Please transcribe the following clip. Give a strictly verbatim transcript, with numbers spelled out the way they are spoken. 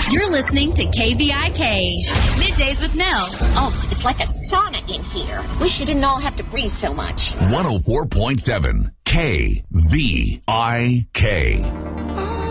You're listening to K V I K. Middays with Nell. Oh, it's like a sauna in here. Wish you didn't all have to breathe so much. one oh four point seven K V I K.